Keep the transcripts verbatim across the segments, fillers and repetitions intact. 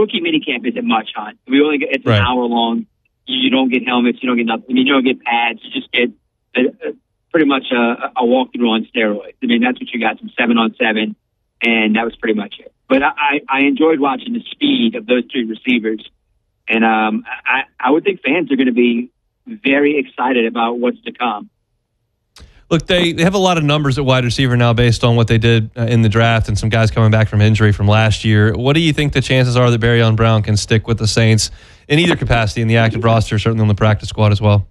rookie minicamp isn't much, hon. We only get, it's an Right. hour long. You, you don't get helmets. You don't get nothing. I mean, you don't get pads. You just get a, a, pretty much a, a walkthrough on steroids. I mean, that's what you got, some seven on seven, and that was pretty much it. But I, I enjoyed watching the speed of those three receivers, and um, I, I would think fans are going to be very excited about what's to come. Look, they, they have a lot of numbers at wide receiver now based on what they did uh, in the draft and some guys coming back from injury from last year. What do you think the chances are that Barryon Brown can stick with the Saints in either capacity in the active roster, certainly on the practice squad as well?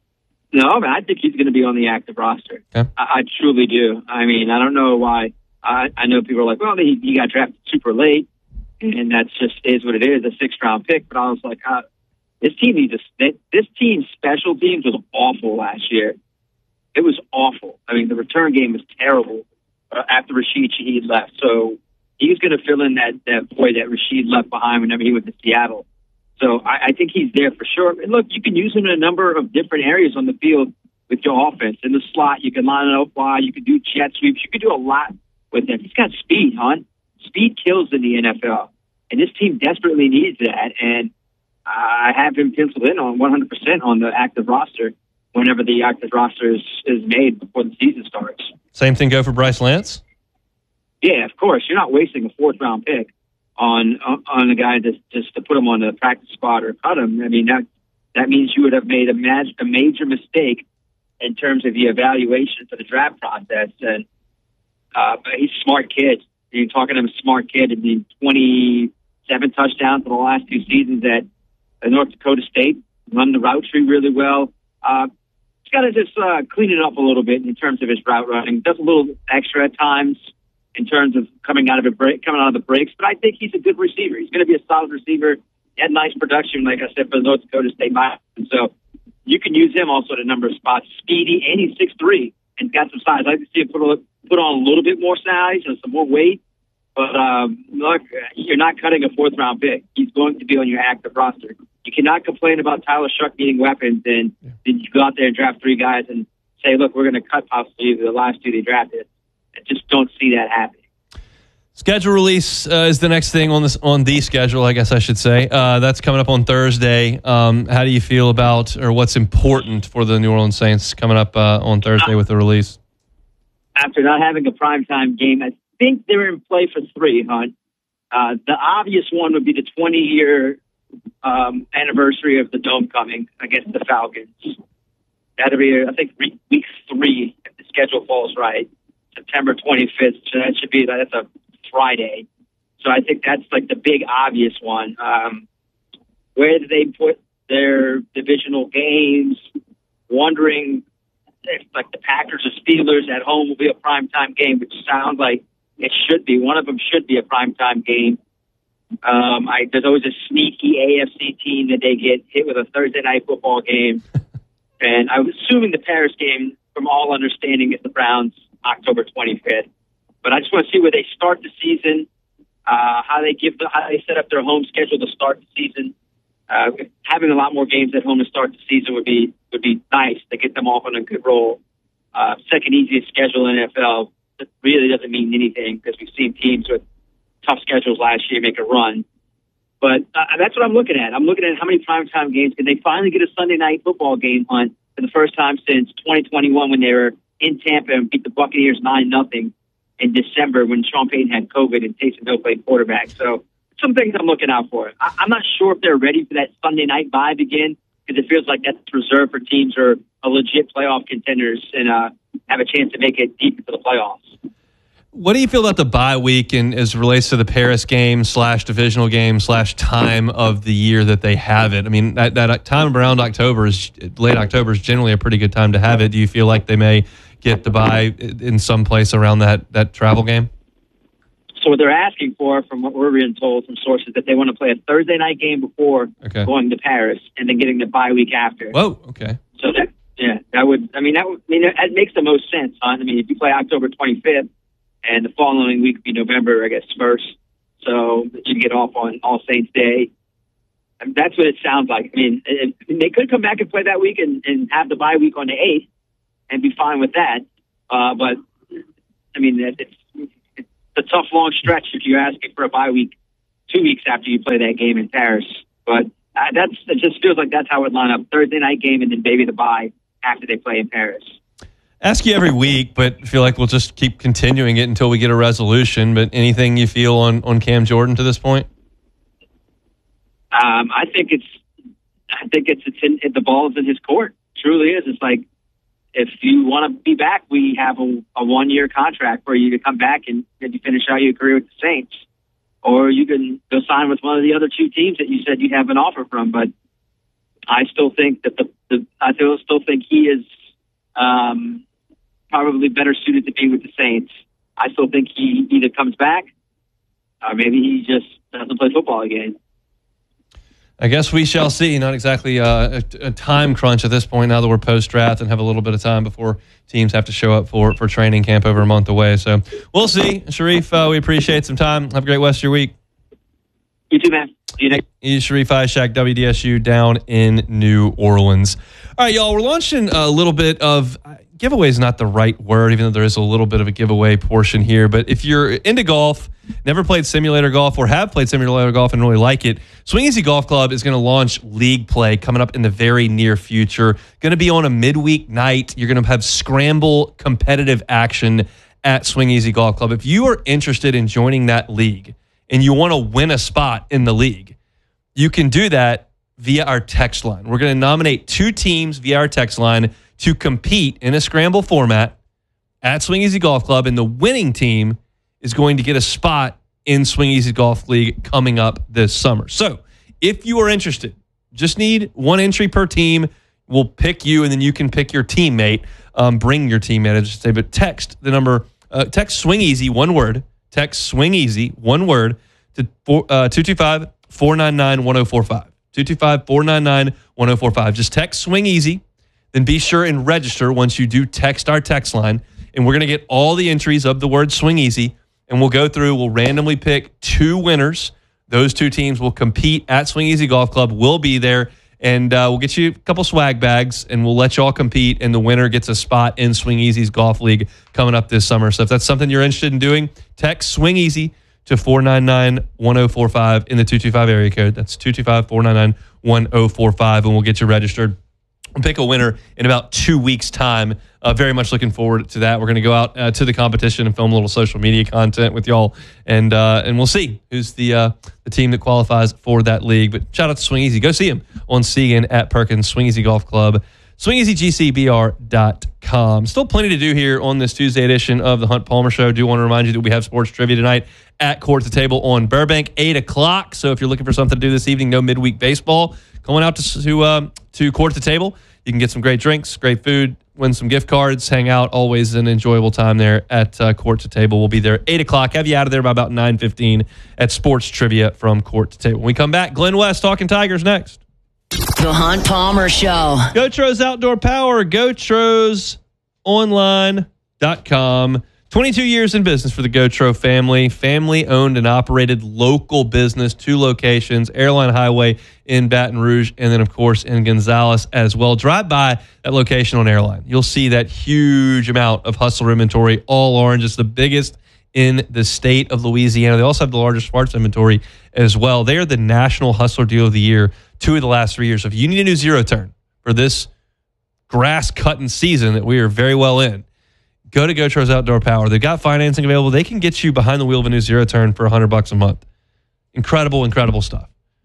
No, I, mean, I think he's going to be on the active roster. Okay. I, I truly do. I mean, I don't know why. I, I know people are like, well, he, he got drafted super late, and that's just is what it is, a sixth-round pick. But I was like, uh, this team needs a, this team's special teams was awful last year. It was awful. I mean, the return game was terrible uh, after Rashid Shaheed left. So he's going to fill in that, that void that Rashid left behind whenever he went to Seattle. So I, I think he's there for sure. And look, you can use him in a number of different areas on the field with your offense. In the slot, you can line it up wide. You can do jet sweeps. You can do a lot with him. He's got speed, hon. Speed kills in the N F L. And this team desperately needs that. And I have him penciled in on one hundred percent on the active roster whenever the active roster is, is made before the season starts. Same thing go for Bryce Lance? Yeah, of course. You're not wasting a fourth-round pick on on, on a guy just, just to put him on the practice squad or cut him. I mean, that that means you would have made a, mag- a major mistake in terms of the evaluation for the draft process. And uh, but he's a smart kid. You're talking to him, a smart kid. I mean, twenty-seven touchdowns in the last two seasons at, at North Dakota State. Run the route tree really well. Uh, he's got to just uh, clean it up a little bit in terms of his route running. Does a little extra at times in terms of coming out of a break, coming out of the breaks. But I think he's a good receiver. He's going to be a solid receiver. He had nice production, like I said, for the North Dakota State Mines. And so you can use him also at a number of spots. Speedy, and he's six three and got some size. I'd like to see him put, a, put on a little bit more size and some more weight. But um, look, you're not cutting a fourth-round pick. He's going to be on your active roster. You cannot complain about Tyler Shuck needing weapons, and then you go out there and draft three guys and say, look, we're going to cut possibly the last two they drafted. I just don't see that happening. Schedule release uh, is the next thing on this on the schedule, I guess I should say. Uh, that's coming up on Thursday. Um, how do you feel about, or what's important for the New Orleans Saints coming up uh, on Thursday with the release? After not having a primetime game, I think they're in play for three, hon. Uh, the obvious one would be the twenty-year um, anniversary of the Dome coming against the Falcons. That'll be, I think, week three, if the schedule falls right, September twenty-fifth. So that should be, that's a Friday. So I think that's like the big obvious one. Um, where do they put their divisional games? Wondering if like the Packers or Steelers at home will be a primetime game, which sounds like it should be. One of them should be a primetime game. Um, I, there's always a sneaky A F C team that they get hit with a Thursday night football game. And I was assuming the Paris game, from all understanding, is the Browns October twenty-fifth. But I just want to see where they start the season, uh, how they give the, how they set up their home schedule to start the season. Uh, having a lot more games at home to start the season would be would be nice to get them off on a good roll. Uh, second easiest schedule in the N F L. It really doesn't mean anything because we've seen teams with tough schedules last year make a run. But uh, that's what I'm looking at. I'm looking at how many primetime games can they finally get a Sunday night football game on for the first time since twenty twenty-one when they were in Tampa and beat the Buccaneers nine nothing in December when Sean Payton had COVID and Taysom Hill played quarterback. So some things I'm looking out for. I- I'm not sure if they're ready for that Sunday night vibe again because it feels like that's reserved for teams who are a legit playoff contenders and uh, have a chance to make it deep into the playoffs. What do you feel about the bye week and as relates to the Paris game slash divisional game slash time of the year that they have it? I mean, that, that time around October is late October is generally a pretty good time to have it. Do you feel like they may get the bye in some place around that, that travel game? So what they're asking for, from what we're being told from sources, that they want to play a Thursday night game before okay. going to Paris and then getting the bye week after. Whoa, okay. So that, yeah, that would, I mean, that would, I mean, that makes the most sense, huh? I mean, if you play October twenty-fifth and the following week would be November, I guess, first, so that you get off on All Saints Day. I mean, that's what it sounds like. I mean, it, they could come back and play that week and, and have the bye week on the eighth and be fine with that. Uh, but, I mean, it's, it's a tough, long stretch if you're asking for a bye week two weeks after you play that game in Paris. But uh, that's it just feels like that's how it line up. Thursday night game and then maybe the bye after they play in Paris. Ask you every week, but I feel like we'll just keep continuing it until we get a resolution. But anything you feel on, on Cam Jordan to this point? Um, I think it's, I think it's, it's in, it, the ball's in his court. It truly is. It's like, if you want to be back, we have a, a one-year contract for you to come back and maybe finish out your career with the Saints. Or you can go sign with one of the other two teams that you said you have an offer from. But I still think that the, the I still still think he is um, probably better suited to be with the Saints. I still think he either comes back or maybe he just doesn't play football again. I guess we shall see. Not exactly a, a, a time crunch at this point now that we're post-draft and have a little bit of time before teams have to show up for, for training camp over a month away. So we'll see. Sharif, uh, we appreciate some time. Have a great rest of your week. You too, man. See you next. He's Sharif Ishak, W D S U down in New Orleans. All right, y'all, we're launching a little bit of uh, – giveaway is not the right word, even though there is a little bit of a giveaway portion here. But if you're into golf, never played simulator golf, or have played simulator golf and really like it, Swing Easy Golf Club is going to launch league play coming up in the very near future. Going to be on a midweek night. You're going to have scramble competitive action at Swing Easy Golf Club. If you are interested in joining that league and you want to win a spot in the league, you can do that via our text line. We're going to nominate two teams via our text line to compete in a scramble format at Swing Easy Golf Club, and the winning team is going to get a spot in Swing Easy Golf League coming up this summer. So if you are interested, just need one entry per team. We'll pick you, and then you can pick your teammate. Um, bring your teammate, I should say, but text the number, uh, text Swing Easy, one word, text Swing Easy, one word, to two two five, four nine nine, one oh four five. two two five, four nine nine, one oh four five. Just text Swing Easy. Then be sure and register once you do text our text line. And we're going to get all the entries of the word Swing Easy. And we'll go through, we'll randomly pick two winners. Those two teams will compete at Swing Easy Golf Club. We'll be there. And uh, we'll get you a couple swag bags. And we'll let you all compete. And the winner gets a spot in Swing Easy's Golf League coming up this summer. So if that's something you're interested in doing, text Swing Easy to four nine nine, one oh four five in the two two five area code. That's two two five, four nine nine, one oh four five. And we'll get you registered. We'll pick a winner in about two weeks' time. Uh, very much looking forward to that. We're going to go out uh, to the competition and film a little social media content with y'all, and uh, and we'll see who's the uh, the team that qualifies for that league. But shout out to Swing Easy. Go see him on Segan at Perkins, Swing Easy Golf Club, swing easy g c b r dot com. Still plenty to do here on this Tuesday edition of the Hunt Palmer Show. I do want to remind you that we have sports trivia tonight at Court to Table on Burbank, eight o'clock. So if you're looking for something to do this evening, no midweek baseball, going out to to, um, to Court to Table. You can get some great drinks, great food, win some gift cards, hang out. Always an enjoyable time there at uh, Court to Table. We'll be there eight o'clock. Have you out of there by about nine fifteen at Sports Trivia from Court to Table. When we come back, Glenn West talking Tigers next. The Hunt Palmer Show. GoTros Outdoor Power, go tros online dot com. twenty-two years in business for the GoTro family. Family-owned and operated local business, two locations, Airline Highway in Baton Rouge, and then, of course, in Gonzales as well. Drive by that location on Airline. You'll see that huge amount of Hustler inventory, all orange. It's the biggest in the state of Louisiana. They also have the largest Schwartz inventory as well. They are the National Hustler Deal of the Year two of the last three years. So if you need a new zero turn for this grass-cutting season that we are very well in, go to GoTros Outdoor Power. They've got financing available. They can get you behind the wheel of a new zero turn for one hundred bucks a month. Incredible, incredible stuff.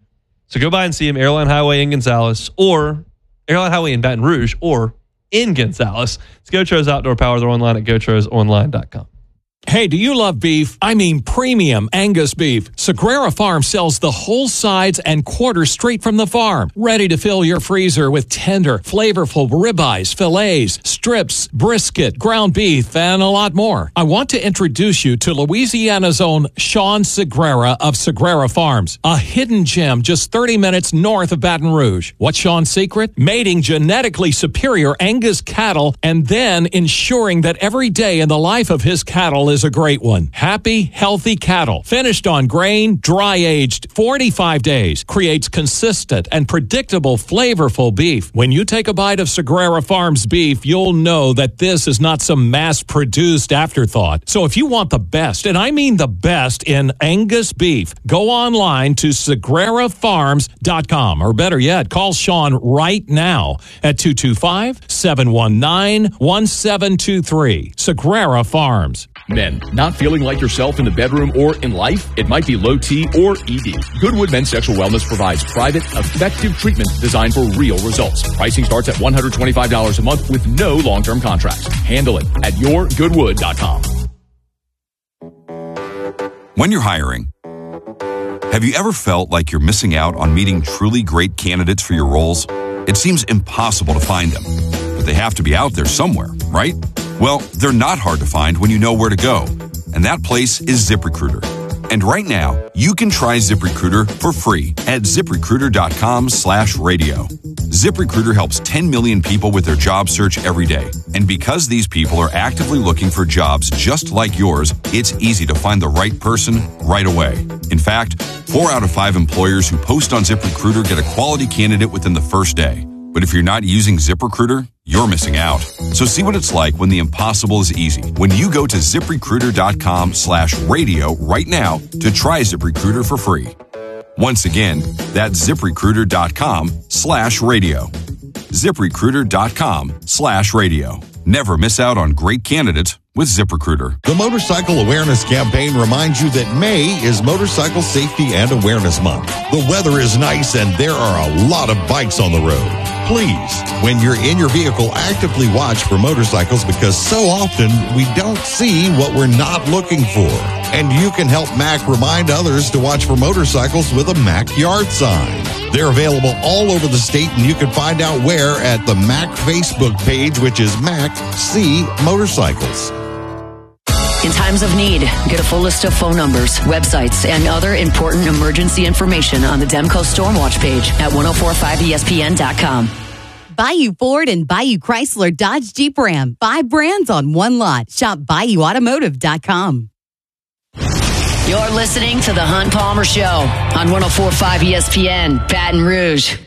So go by and see them, Airline Highway in Gonzales, or Airline Highway in Baton Rouge, or in Gonzales. It's GoTros Outdoor Power. They're online at go tros online dot com. Hey, do you love beef? I mean premium Angus beef. Sagrera Farm sells the whole sides and quarters straight from the farm, ready to fill your freezer with tender, flavorful ribeyes, fillets, strips, brisket, ground beef, and a lot more. I want to introduce you to Louisiana's own Sean Sagrera of Sagrera Farms, a hidden gem just thirty minutes north of Baton Rouge. What's Sean's secret? Mating genetically superior Angus cattle and then ensuring that every day in the life of his cattle is is a great one. Happy, healthy cattle, finished on grain, dry-aged forty-five days, creates consistent and predictable, flavorful beef. When you take a bite of Sagrera Farms beef, you'll know that this is not some mass-produced afterthought. So if you want the best, and I mean the best in Angus beef, go online to Sagrera Farms dot com, or better yet, call Sean right now at two two five, seven one nine, one seven two three. Sagrera Farms. Men, not feeling like yourself in the bedroom or in life? It might be low T or E D. Goodwood Men's Sexual Wellness provides private, effective treatment designed for real results. Pricing starts at one hundred twenty-five dollars a month with no long-term contracts. Handle it at your goodwood dot com. When you're hiring, have you ever felt like you're missing out on meeting truly great candidates for your roles? It seems impossible to find them, but they have to be out there somewhere, right? Well, they're not hard to find when you know where to go, and that place is ZipRecruiter. And right now, you can try ZipRecruiter for free at ZipRecruiter.com slash radio. ZipRecruiter helps ten million people with their job search every day. And because these people are actively looking for jobs just like yours, it's easy to find the right person right away. In fact, four out of five employers who post on ZipRecruiter get a quality candidate within the first day. But if you're not using ZipRecruiter, you're missing out. So see what it's like when the impossible is easy. When you go to ZipRecruiter.com slash radio right now to try ZipRecruiter for free. Once again, that's ZipRecruiter.com slash radio. ZipRecruiter.com slash radio. Never miss out on great candidates with ZipRecruiter. The Motorcycle Awareness Campaign reminds you that May is Motorcycle Safety and Awareness Month. The weather is nice and there are a lot of bikes on the road. Please, when you're in your vehicle, actively watch for motorcycles because so often we don't see what we're not looking for. And you can help M A C remind others to watch for motorcycles with a M A C yard sign. They're available all over the state, and you can find out where at the M A C Facebook page, which is M A C C Motorcycles. In times of need, get a full list of phone numbers, websites, and other important emergency information on the Demco Stormwatch page at ten forty-five E S P N dot com. Bayou Ford and Bayou Chrysler Dodge Jeep Ram. Five brands on one lot. Shop Bayou Automotive dot com. You're listening to The Hunt Palmer Show on ten forty-five E S P N, Baton Rouge.